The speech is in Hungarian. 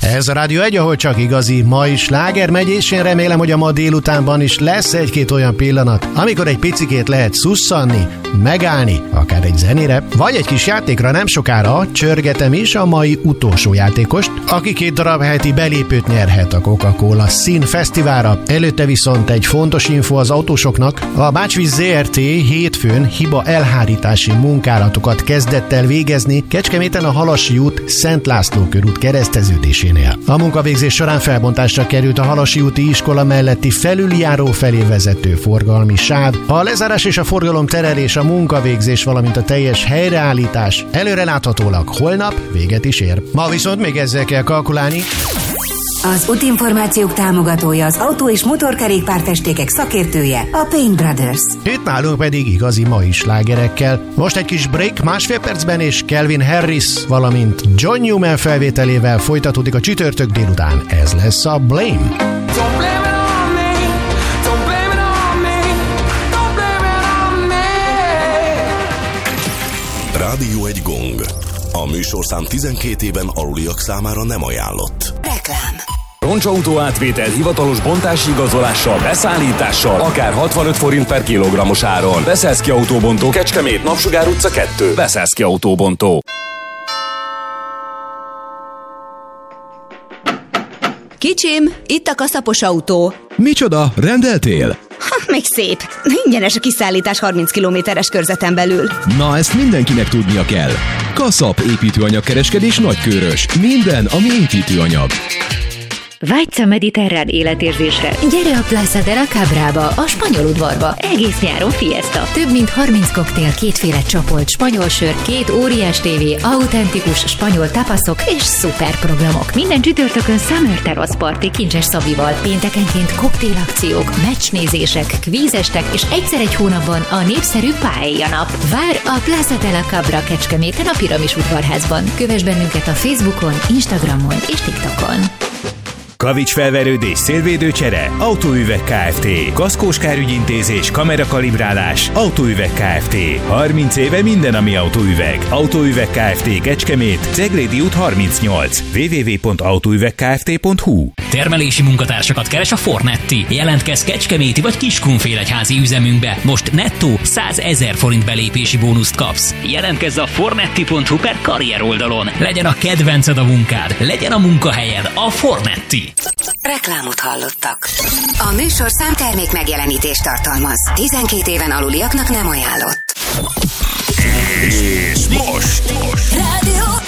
Ez a Rádió 1, ahol csak igazi mai sláger megy, és én remélem, hogy a ma délutánban is lesz egy-két olyan pillanat, amikor egy picikét lehet szusszanni, megállni, akár egy zenére, vagy egy kis játékra. Nem sokára csörgetem is a mai utolsó játékost, aki 2 darab heti belépőt nyerhet a Coca-Cola Szín Fesztiválra. Előtte viszont egy fontos info az autósoknak. A Bácsvíz ZRT hétfőn hiba elhárítási munkálatokat kezdett el végezni Kecskeméten a Halasi út Szent László körút kereszteződésénél. A munkavégzés során felbontásra került a Halasi úti iskola melletti felüljáró felé vezető forgalmi sáv. A lezárás és a forgalom terelés, a munkavégzés, valamint a teljes helyreállítás előreláthatólag holnap véget is ér. Ma viszont még ezzel kell kalkulálni. Az útinformációk támogatója, az autó- és motorkerékpárfestékek szakértője, a Paint Brothers. Itt nálunk pedig igazi mai slágerekkel. Most egy kis break, 1,5 percben, és Calvin Harris, valamint John Newman felvételével folytatódik a csütörtök délután. Ez lesz a Blame. Rádió 1 gong. A műsorszám 12 éven aluliak számára nem ajánlott. Reklám. Roncsautó átvétel hivatalos bontási igazolással, beszállítással, akár 65 forint per kilogrammos áron. Beszélszki Autóbontó, Kecskemét, Napsugár utca 2. Beszélszki Autóbontó. Kicsim, itt a kaszapos autó. Micsoda? Rendeltél? Még szép. Ingyenes a kiszállítás 30 kilométeres körzeten belül. Na, ezt mindenkinek tudnia kell. Kaszap építőanyagkereskedés Nagykőrös. Minden, ami építőanyag. Vágysz a mediterrán életérzésre? Gyere a Plaza de la Cabrába, a spanyol udvarba. Egész nyáron fiesta. Több mint 30 koktél, 2 csapolt spanyol sör, 2 óriás tévé, autentikus spanyol tapaszok és szuper programok. Minden csütörtökön Summer Terrace Party Kincses Szabival, péntekenként koktélakciók, meccsnézések, kvízestek és egyszer egy hónapban a népszerű Paella nap. Vár a Plaza de la Cabra Kecskeméten a Piramis udvarházban. Kövess bennünket a Facebookon, Instagramon és TikTokon. Kavics felverődés, szélvédőcsere, Autóüveg Kft. Kaszkós kárügyintézés, kamerakalibrálás, Autóüveg Kft. 30 éve minden, ami autóüveg. Autóüveg Kft. Kecskemét, Ceglédi út 38. www.autóüvegkft.hu. Termelési munkatársakat keres a Fornetti. Jelentkezz kecskeméti vagy Kiskunfélegyházi üzemünkbe. Most nettó 100 000 forint belépési bónuszt kapsz. Jelentkezz a fornetti.hu/karrier oldalon. Legyen a kedvenced a munkád, legyen a munkahelyed a Fornetti. Reklámot hallottak. A műsorszám termék megjelenítést tartalmaz. 12 éven aluliaknak nem ajánlott. És most. Rádió